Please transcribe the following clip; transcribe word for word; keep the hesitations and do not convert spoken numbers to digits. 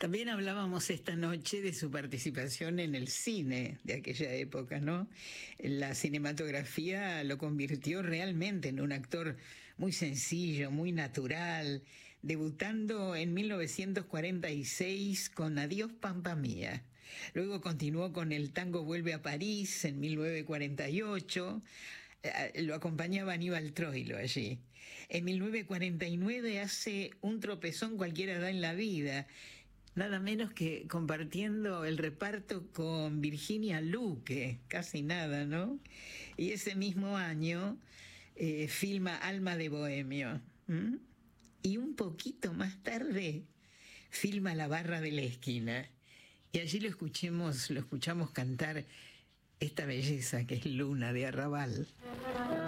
También hablábamos esta noche de su participación en el cine de aquella época, ¿no? La cinematografía lo convirtió realmente en un actor muy sencillo, muy natural, debutando en mil novecientos cuarenta y seis con Adiós Pampa Mía. Luego continuó con El tango vuelve a París en mil novecientos cuarenta y ocho. Lo acompañaba Aníbal Troilo allí. En mil novecientos cuarenta y nueve hace Un tropezón cualquiera da en la vida, nada menos que compartiendo el reparto con Virginia Luque, casi nada, ¿no? Y ese mismo año eh, filma Alma de Bohemio. ¿Mm? Y un poquito más tarde filma La barra de la esquina. Y allí lo escuchemos, lo escuchamos cantar esta belleza que es Luna de Arrabal.